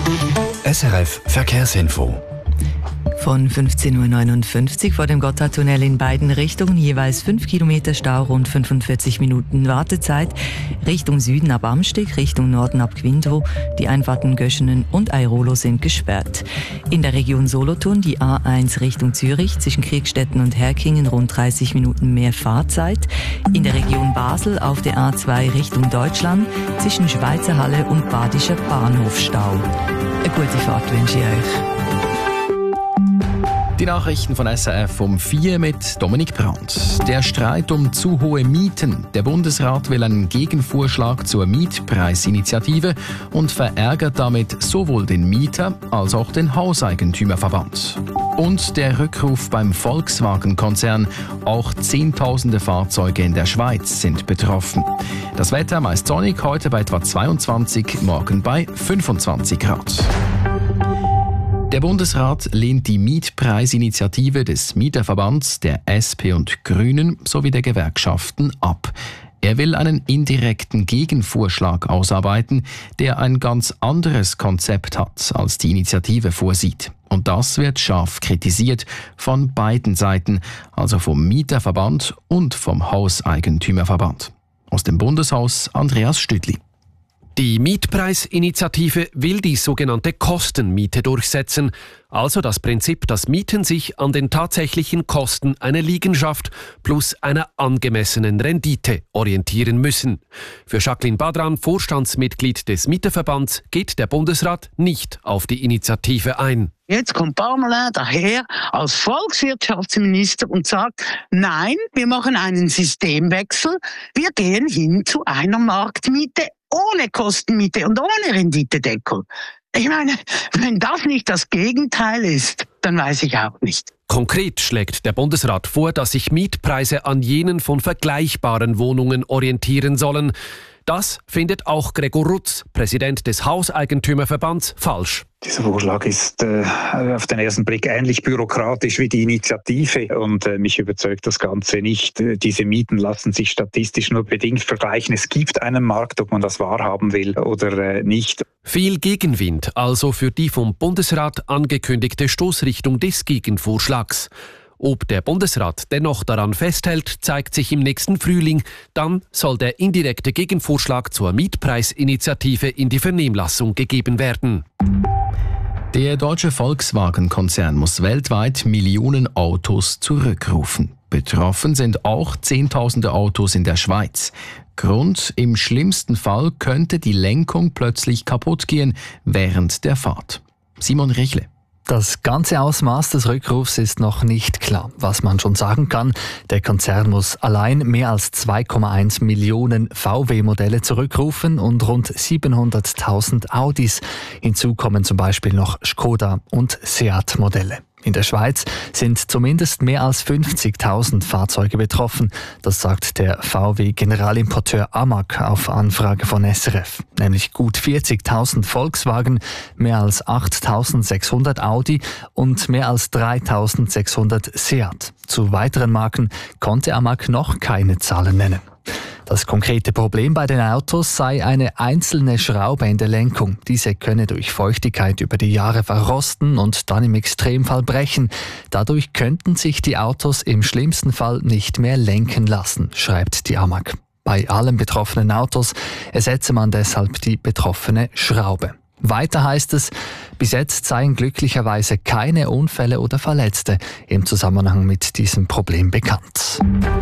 SRF Verkehrsinfo. Von 15.59 Uhr vor dem Gotthardtunnel in beiden Richtungen, jeweils 5 Kilometer Stau, rund 45 Minuten Wartezeit. Richtung Süden ab Amsteg, Richtung Norden ab Quindrow. Die Einfahrten Göschenen und Airolo sind gesperrt. In der Region Solothurn die A1 Richtung Zürich, zwischen Kriegstetten und Herkingen rund 30 Minuten mehr Fahrzeit. In der Region Basel auf der A2 Richtung Deutschland, zwischen Schweizer Halle und Badischer Bahnhof Stau. Eine gute Fahrt wünsche ich euch. Die Nachrichten von SRF um 4 mit Dominik Brandt. Der Streit um zu hohe Mieten. Der Bundesrat will einen Gegenvorschlag zur Mietpreisinitiative und verärgert damit sowohl den Mieter als auch den Hauseigentümerverband. Und der Rückruf beim Volkswagen-Konzern. Auch Zehntausende Fahrzeuge in der Schweiz sind betroffen. Das Wetter meist sonnig, heute bei etwa 22, morgen bei 25 Grad. Der Bundesrat lehnt die Mietpreisinitiative des Mieterverbands, der SP und Grünen sowie der Gewerkschaften ab. Er will einen indirekten Gegenvorschlag ausarbeiten, der ein ganz anderes Konzept hat, als die Initiative vorsieht. Und das wird scharf kritisiert von beiden Seiten, also vom Mieterverband und vom Hauseigentümerverband. Aus dem Bundeshaus Andreas Stüdli. Die Mietpreisinitiative will die sogenannte Kostenmiete durchsetzen, also das Prinzip, dass Mieten sich an den tatsächlichen Kosten einer Liegenschaft plus einer angemessenen Rendite orientieren müssen. Für Jacqueline Badran, Vorstandsmitglied des Mieterverbands, geht der Bundesrat nicht auf die Initiative ein. Jetzt kommt Parmelin daher als Volkswirtschaftsminister und sagt, nein, wir machen einen Systemwechsel, wir gehen hin zu einer Marktmiete ohne Kostenmiete und ohne Renditedeckel. Ich meine, wenn das nicht das Gegenteil ist, dann weiß ich auch nicht. Konkret schlägt der Bundesrat vor, dass sich Mietpreise an jenen von vergleichbaren Wohnungen orientieren sollen. Das findet auch Gregor Rutz, Präsident des Hauseigentümerverbands, falsch. Dieser Vorschlag ist auf den ersten Blick ähnlich bürokratisch wie die Initiative und mich überzeugt das Ganze nicht. Diese Mieten lassen sich statistisch nur bedingt vergleichen. Es gibt einen Markt, ob man das wahrhaben will oder nicht. Viel Gegenwind also für die vom Bundesrat angekündigte Stoßrichtung des Gegenvorschlags. Ob der Bundesrat dennoch daran festhält, zeigt sich im nächsten Frühling. Dann soll der indirekte Gegenvorschlag zur Mietpreisinitiative in die Vernehmlassung gegeben werden. Der deutsche Volkswagen-Konzern muss weltweit Millionen Autos zurückrufen. Betroffen sind auch Zehntausende Autos in der Schweiz. Grund: im schlimmsten Fall könnte die Lenkung plötzlich kaputt gehen während der Fahrt. Simon Richle. Das ganze Ausmaß des Rückrufs ist noch nicht klar. Was man schon sagen kann, der Konzern muss allein mehr als 2,1 Millionen VW-Modelle zurückrufen und rund 700.000 Audis. Hinzu kommen zum Beispiel noch Skoda- und Seat-Modelle. In der Schweiz sind zumindest mehr als 50.000 Fahrzeuge betroffen. Das sagt der VW-Generalimporteur Amag auf Anfrage von SRF. Nämlich gut 40.000 Volkswagen, mehr als 8.600 Audi und mehr als 3.600 Seat. Zu weiteren Marken konnte Amag noch keine Zahlen nennen. Das konkrete Problem bei den Autos sei eine einzelne Schraube in der Lenkung. Diese könne durch Feuchtigkeit über die Jahre verrosten und dann im Extremfall brechen. Dadurch könnten sich die Autos im schlimmsten Fall nicht mehr lenken lassen, schreibt die Amag. Bei allen betroffenen Autos ersetze man deshalb die betroffene Schraube. Weiter heißt es, bis jetzt seien glücklicherweise keine Unfälle oder Verletzte im Zusammenhang mit diesem Problem bekannt.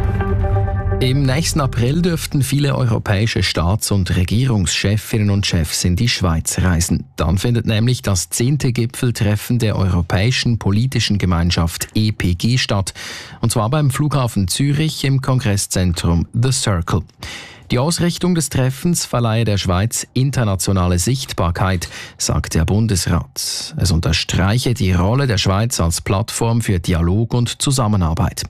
Im nächsten April dürften viele europäische Staats- und Regierungschefinnen und Chefs in die Schweiz reisen. Dann findet nämlich das 10. Gipfeltreffen der Europäischen Politischen Gemeinschaft EPG statt. Und zwar beim Flughafen Zürich im Kongresszentrum The Circle. Die Ausrichtung des Treffens verleihe der Schweiz internationale Sichtbarkeit, sagt der Bundesrat. Es unterstreiche die Rolle der Schweiz als Plattform für Dialog und Zusammenarbeit.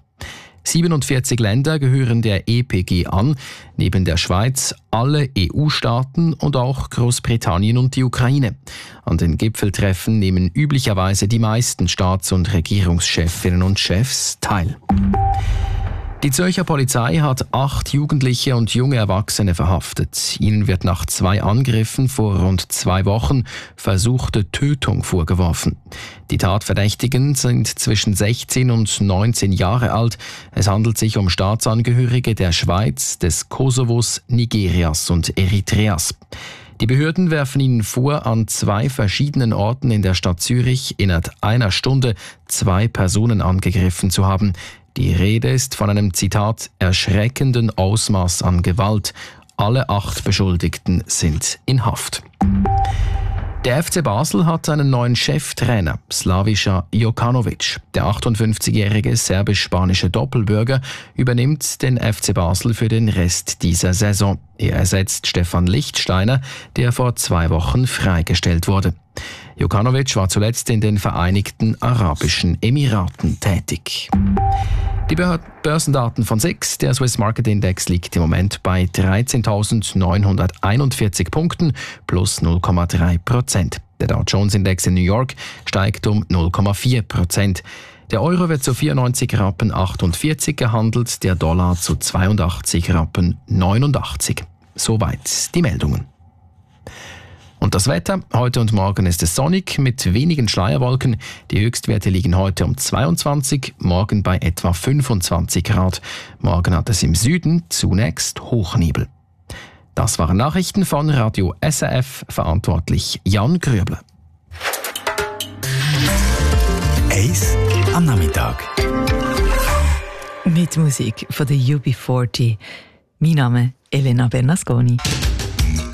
47 Länder gehören der EPG an, neben der Schweiz alle EU-Staaten und auch Großbritannien und die Ukraine. An den Gipfeltreffen nehmen üblicherweise die meisten Staats- und Regierungschefinnen und Chefs teil. Die Zürcher Polizei hat 8 Jugendliche und junge Erwachsene verhaftet. Ihnen wird nach 2 Angriffen vor rund 2 Wochen versuchte Tötung vorgeworfen. Die Tatverdächtigen sind zwischen 16 und 19 Jahre alt. Es handelt sich um Staatsangehörige der Schweiz, des Kosovos, Nigerias und Eritreas. Die Behörden werfen ihnen vor, an 2 verschiedenen Orten in der Stadt Zürich innerhalb einer Stunde 2 Personen angegriffen zu haben. Die Rede ist von einem, Zitat, erschreckenden Ausmaß an Gewalt. Alle 8 Beschuldigten sind in Haft. Der FC Basel hat einen neuen Cheftrainer, Slaviša Jokanović. Der 58-jährige serbisch-spanische Doppelbürger übernimmt den FC Basel für den Rest dieser Saison. Er ersetzt Stefan Lichtsteiner, der vor 2 Wochen freigestellt wurde. Jokanović war zuletzt in den Vereinigten Arabischen Emiraten tätig. Die Börsendaten von SIX, der Swiss Market Index, liegt im Moment bei 13.941 Punkten plus 0,3%. Der Dow Jones Index in New York steigt um 0,4%. Der Euro wird zu 94,48 Rappen gehandelt, der Dollar zu 82,89 Rappen. Soweit die Meldungen. Und das Wetter, heute und morgen ist es sonnig mit wenigen Schleierwolken. Die Höchstwerte liegen heute um 22, morgen bei etwa 25 Grad. Morgen hat es im Süden zunächst Hochnebel. Das waren Nachrichten von Radio SRF, verantwortlich Jan Grüble. Eis am Nachmittag. Mit Musik von der UB40. Mein Name Elena Bernasconi.